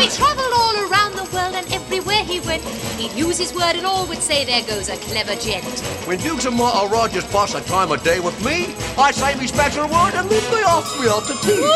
He travelled all around the world and everywhere he went, he'd use his word and all would say, there goes a clever gent. When Dukes and Martha Rogers pass a time of day with me, I say me special word and leave me off to tea.